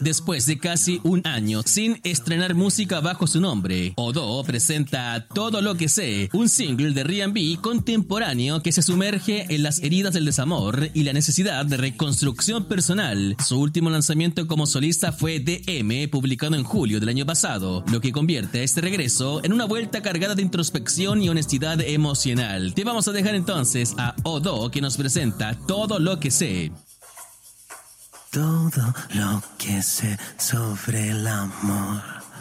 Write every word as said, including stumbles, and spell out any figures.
Después de casi un año sin estrenar música bajo su nombre, Odo presenta Todo lo que sé, un single de R and B contemporáneo que se sumerge en las heridas del desamor y la necesidad de reconstrucción personal. Su último lanzamiento como solista fue D M, publicado en julio del año pasado, lo que convierte a este regreso en una vuelta cargada de introspección y honestidad emocional. Te vamos a dejar entonces a Odo, que nos presenta Todo lo que sé. Todo lo que sé sobre el amor.